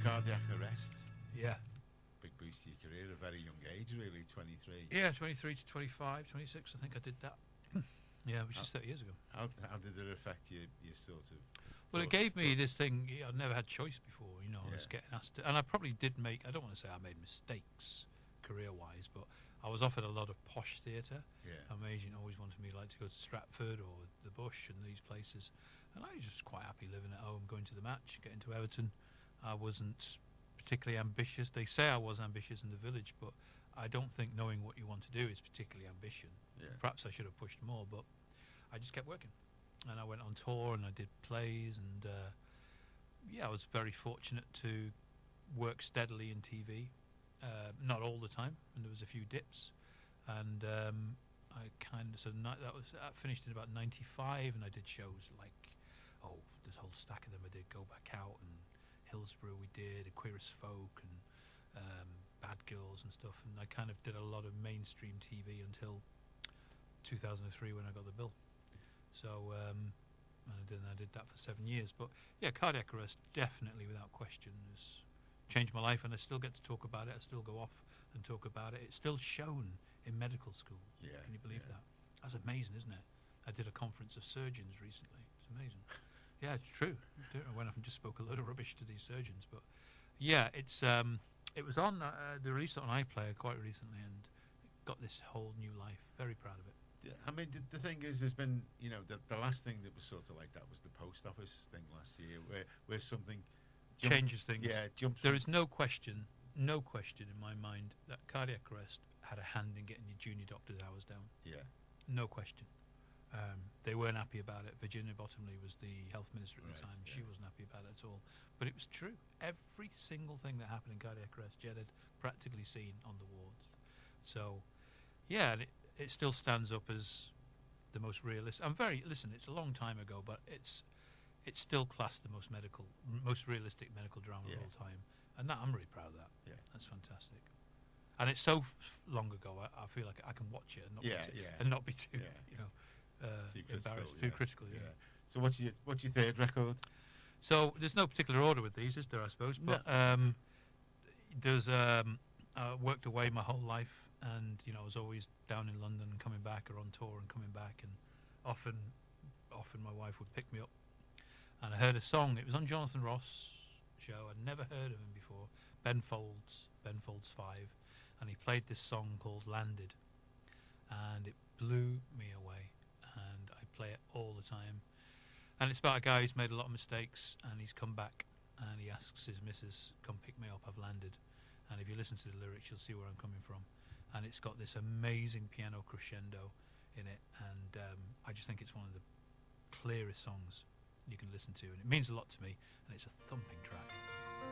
cardiac arrest. Yeah. Big boost to your career at a very young age, really, 23. Yeah, 23 to 25, 26, I think I did that. Yeah, which is 30 years ago. How did it affect your sort of... Well, it gave me this thing. I'd never had choice before, I was getting asked to, and I probably did make, I don't want to say I made mistakes career-wise, but I was offered a lot of posh theatre. Yeah. And my agent always wanted me to go to Stratford or the Bush and these places. And I was just quite happy living at home, going to the match, getting to Everton. I wasn't particularly ambitious. They say I was ambitious in the Village, but I don't think knowing what you want to do is particularly ambition. Yeah. Perhaps I should have pushed more, but I just kept working. And I went on tour and I did plays, and I was very fortunate to work steadily in TV. Not all the time, and there was a few dips. And I that finished in about 95, and I did shows like, this whole stack of them I did, Go Back Out, and Hillsborough we did, Queer as Folk, and Bad Girls and stuff, and I kind of did a lot of mainstream TV until 2003 when I got the bill. So and I did that for 7 years. But yeah, cardiac arrest definitely, without question, has changed my life, and I still get to talk about it. I still go off and talk about it. It's still shown in medical school. Yeah. Can you believe that? That's amazing, isn't it? I did a conference of surgeons recently. It's amazing. Yeah, it's true. I went off and just spoke a load of rubbish to these surgeons, but yeah, it was on the release on iPlayer quite recently, and got this whole new life. Very proud of it. Yeah, I mean, the thing is, there's been, the last thing that was sort of like that was the post office thing last year, where something changes things. Yeah, jumps. There is no question in my mind that cardiac arrest had a hand in getting your junior doctor's hours down. Yeah. No question. They weren't happy about it. Virginia Bottomley was the health minister at the time. Yeah. She wasn't happy about it at all. But it was true. Every single thing that happened in cardiac arrest, Jed had practically seen on the wards. So, yeah, and it still stands up as the most realistic. It's a long time ago, but it's still classed the most realistic medical drama of all time. And that, I'm really proud of that. Yeah. That's fantastic. And it's so long ago, I feel like I can watch it and not be too, embarrassed, too critical. Yeah. So what's your third record? So there's no particular order with these, is there? I suppose, but there's worked away my whole life, and I was always down in London and coming back, or on tour and coming back, and often my wife would pick me up, and I heard a song. It was on Jonathan Ross show. I'd never heard of him before. Ben Folds 5. And he played this song called Landed, and it blew me away, and I play it all the time. And it's about a guy who's made a lot of mistakes, and he's come back, and he asks his missus, come pick me up, I've landed. And if you listen to the lyrics, you'll see where I'm coming from. And it's got this amazing piano crescendo in it, and I just think it's one of the clearest songs you can listen to, and it means a lot to me, and it's a thumping track.